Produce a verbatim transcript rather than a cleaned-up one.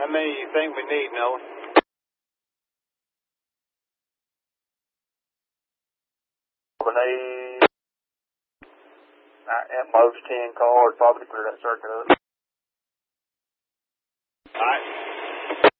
How many you think we need, Noah? We need at most ten cars, probably clear that circuit up. All right.